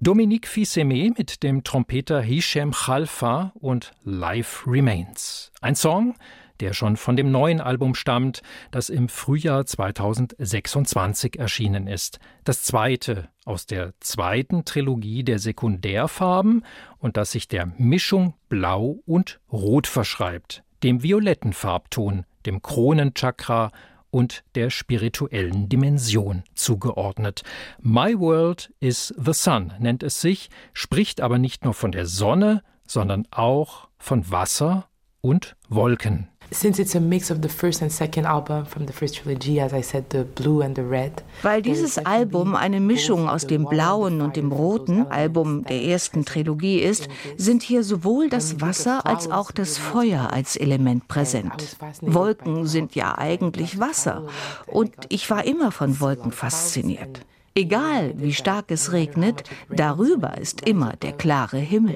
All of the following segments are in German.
Dominique Fils-Aimé mit dem Trompeter Hichem Khalfa und Life Remains. Ein Song, der schon von dem neuen Album stammt, das im Frühjahr 2026 erschienen ist. Das zweite aus der zweiten Trilogie der Sekundärfarben und das sich der Mischung Blau und Rot verschreibt, dem violetten Farbton, dem Kronenchakra und der spirituellen Dimension zugeordnet. My World is the Sun nennt es sich, spricht aber nicht nur von der Sonne, sondern auch von Wasser und Wolken. Since it's a mix of the first and second album from the first trilogy, as I said, the blue and the red. Weil dieses Album eine Mischung aus dem blauen und dem roten Album der ersten Trilogie ist, sind hier sowohl das Wasser als auch das Feuer als Element präsent. Wolken sind ja eigentlich Wasser und ich war immer von Wolken fasziniert. Egal wie stark es regnet, darüber ist immer der klare Himmel.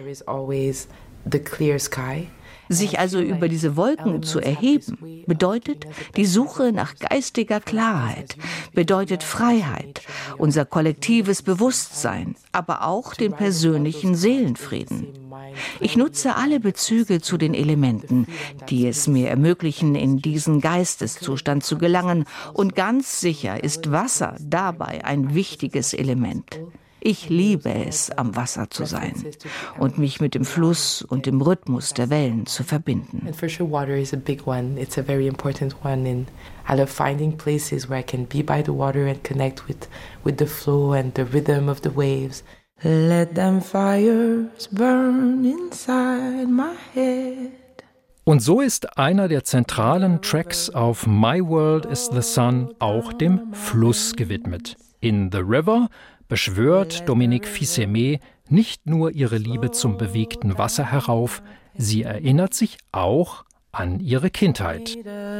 Sich also über diese Wolken zu erheben, bedeutet die Suche nach geistiger Klarheit, bedeutet Freiheit, unser kollektives Bewusstsein, aber auch den persönlichen Seelenfrieden. Ich nutze alle Bezüge zu den Elementen, die es mir ermöglichen, in diesen Geisteszustand zu gelangen, und ganz sicher ist Wasser dabei ein wichtiges Element. Ich liebe es, am Wasser zu sein und mich mit dem Fluss und dem Rhythmus der Wellen zu verbinden. And for sure water is a big one. It's a very important one, and I love finding places where I can be by the water and connect with the flow and the rhythm of the waves. Let them fires burn inside my head. Und so ist einer der zentralen Tracks auf My World is the Sun auch dem Fluss gewidmet. In The River beschwört Dominique Fils-Aimé nicht nur ihre Liebe zum bewegten Wasser herauf, sie erinnert sich auch an ihre Kindheit.